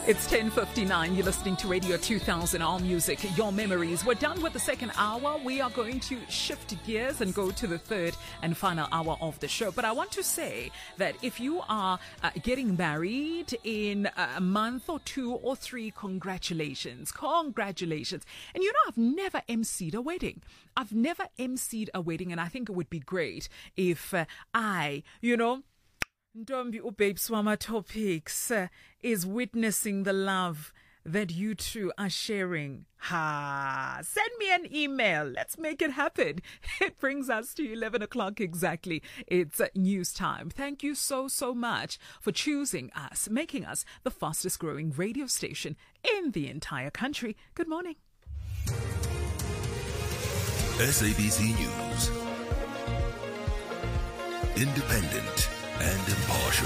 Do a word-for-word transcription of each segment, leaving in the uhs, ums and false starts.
It's ten fifty-nine. You're listening to Radio two thousand, All Music, Your Memories. We're done with the second hour. We are going to shift gears and go to the third and final hour of the show. But I want to say that if you are uh, getting married in a month or two or three, congratulations. Congratulations. And you know, I've never emceed a wedding. I've never emceed a wedding, and I think it would be great if uh, I, you know, Ntombi uBabes Wama Topics uh, is witnessing the love that you two are sharing. Ha! Send me an email. Let's make it happen. It brings us to eleven o'clock exactly. It's uh, news time. Thank you so, so much for choosing us, making us the fastest growing radio station in the entire country. Good morning. S A B C News. Independent and impartial.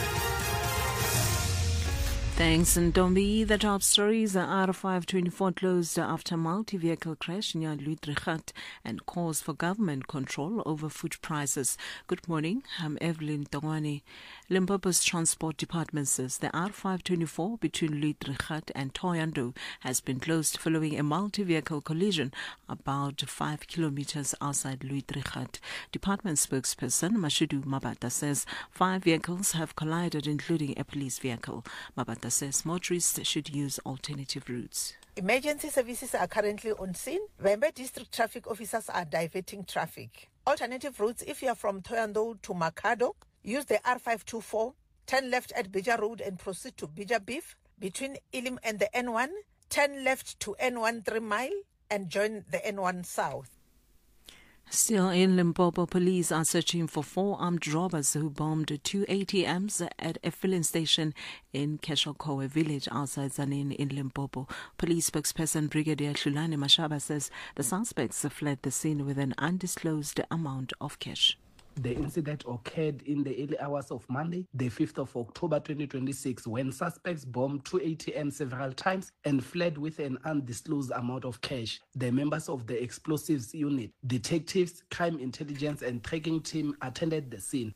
Thanks, Ntombi. The top stories are R five twenty-four closed after multi-vehicle crash near Luitregat and calls for government control over food prices. Good morning, I'm Evelyn Tongwane. Limpopo's Transport Department says the R five twenty-four between Luitregat and Thohoyandou has been closed following a multi-vehicle collision about five kilometers outside Luitregat. Department spokesperson Mashudu Mabata says five vehicles have collided, including a police vehicle. Mabata says motorists should use alternative routes. Emergency services are currently on scene. Vhembe district traffic officers are diverting traffic. Alternative routes, if you are from Thohoyandou to Makhado, use the R five twenty-four, turn left at Bija Road and proceed to Bija Beef. Between Elim and the N one, turn left to N one three mile and join the N one South. Still in Limpopo, police are searching for four armed robbers who bombed two A T Ms at a filling station in Keshokowe village outside Zanin in Limpopo. Police spokesperson Brigadier Hlulane Mashaba says the suspects fled the scene with an undisclosed amount of cash. The incident occurred in the early hours of Monday, the fifth of October twenty twenty-six, when suspects bombed two A T Ms several times and fled with an undisclosed amount of cash. The members of the explosives unit, detectives, crime intelligence and tracking team attended the scene.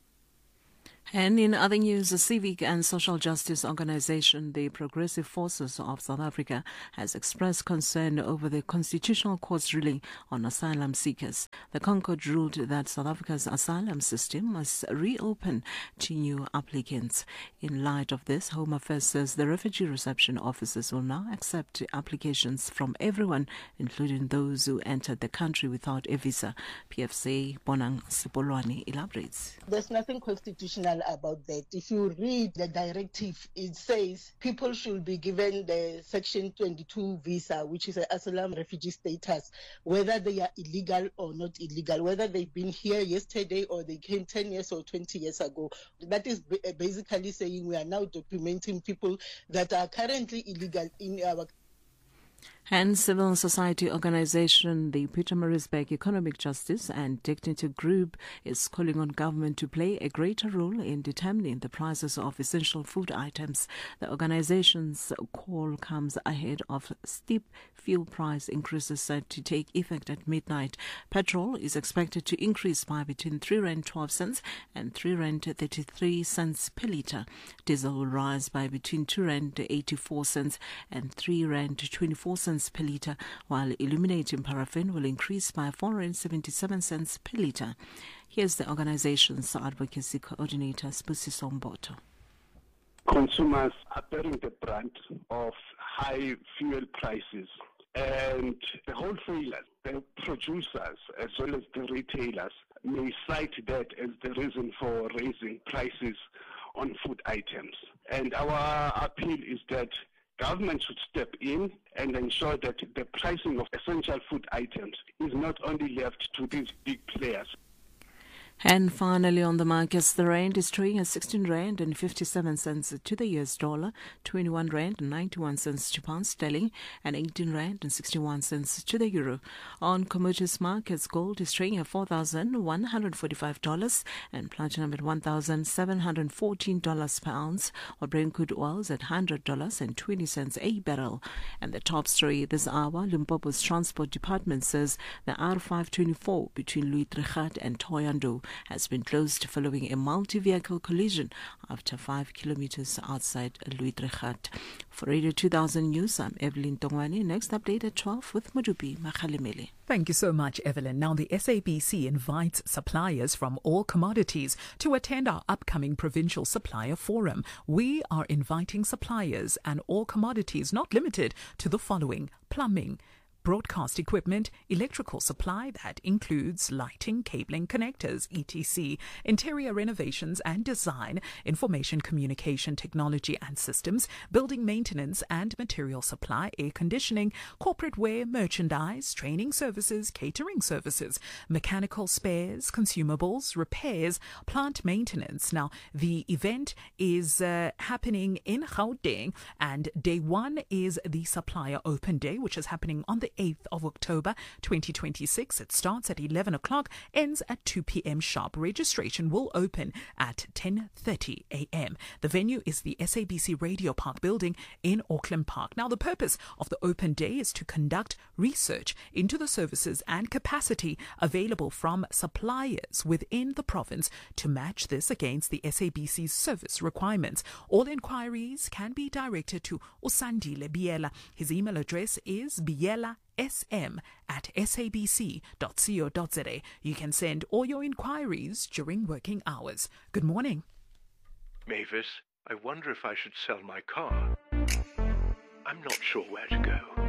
And in other news, the civic and social justice organization, the Progressive Forces of South Africa, has expressed concern over the Constitutional Court's ruling on asylum seekers. The Concord ruled that South Africa's asylum system must reopen to new applicants. In light of this, Home Affairs says the refugee reception officers will now accept applications from everyone, including those who entered the country without a visa. P F C Bonang Sipolwane elaborates. There's nothing constitutional about that. If you read the directive, it says people should be given the Section twenty-two visa, which is an asylum refugee status, whether they are illegal or not illegal, whether they've been here yesterday or they came ten years or twenty years ago. That is basically saying we are now documenting people that are currently illegal in our And civil society organization, the Pietermaritzburg Economic Justice and Dignity Group, is calling on government to play a greater role in determining the prices of essential food items. The organization's call comes ahead of steep fuel price increases set to take effect at midnight. Petrol is expected to increase by between three rand twelve cents and three rand thirty-three cents per litre. Diesel will rise by between two rand eighty-four cents and three rand twenty-four cents per litre, while illuminating paraffin will increase by four rand seventy-seven cents per litre. Here's the organization's advocacy coordinator, Spusiso Mboto. Consumers are bearing the brunt of high fuel prices, and the wholesalers, the producers, as well as the retailers may cite that as the reason for raising prices on food items. And our appeal is that government should step in and ensure that the pricing of essential food items is not only left to these big players. And finally, on the markets, the rand is trading at sixteen rand and fifty-seven cents to the U S dollar, twenty-one rand and ninety-one cents to pound sterling, and eighteen rand and sixty-one cents to the euro. On commodities markets, gold is trading at four thousand one hundred forty-five dollars and platinum at one thousand seven hundred fourteen dollars per ounce, while Brent crude oil is at one hundred dollars and twenty cents a barrel. And the top story this hour, Limpopo's Transport Department says the R five twenty-four between Luitregat and Thohoyandou has been closed following a multi-vehicle collision after five kilometers outside Luitregat. For Radio two thousand News, I'm Evelyn Tongwani. Next update at twelve with Modupi Makhalemele. Thank you so much, Evelyn. Now, the S A B C invites suppliers from all commodities to attend our upcoming Provincial Supplier Forum. We are inviting suppliers and all commodities, not limited to the following: plumbing, broadcast equipment, electrical supply that includes lighting, cabling, connectors, et cetera, interior renovations and design, information communication technology and systems, building maintenance and material supply, air conditioning, corporate wear, merchandise, training services, catering services, mechanical spares, consumables, repairs, plant maintenance. Now, the event is uh, happening in Gauteng, and day one is the Supplier Open Day, which is happening on the eighth of October twenty twenty-six. It starts at eleven o'clock, ends at two p.m. sharp. Registration will open at ten thirty a.m. The venue is the S A B C Radio Park building in Auckland Park. Now, the purpose of the open day is to conduct research into the services and capacity available from suppliers within the province to match this against the S A B C's service requirements. All inquiries can be directed to Usandile Biela. His email address is biela sm at sabc dot co dot za. You can send all your inquiries during working hours. Good morning. Mavis, I wonder if I should sell my car. I'm not sure where to go.